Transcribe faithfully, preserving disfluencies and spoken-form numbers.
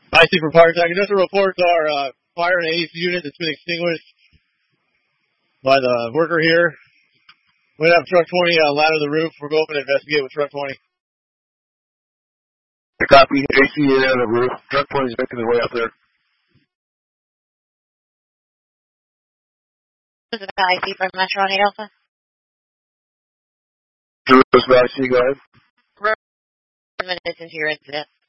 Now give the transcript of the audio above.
I see for Fire Tech. Industrial reports are uh, fire in an A C unit that's been extinguished by the worker here. We have truck twenty uh, ladder the roof. We're going to investigate with truck twenty. Copy. A C unit on the roof. Truck twenty is making his way up there. This is I C from Metro eight Alpha. This is I C, go ahead. Minutes into your incident.